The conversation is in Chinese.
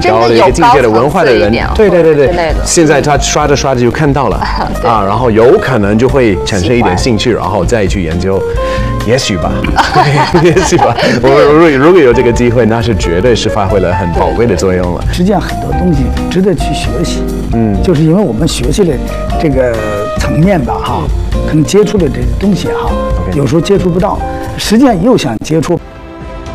高的一个境界的文化的人，对，现在他刷着刷着就看到了啊，然后有可能就会产生一点兴趣，然后再去研究。也许吧，也许吧。如果有这个机会，那是绝对是发挥了很宝贵的作用了。 实际上很多东西值得去学习，就是因为我们学习的这个层面吧，可能接触的这个东西有时候接触不到，实际上又想接触。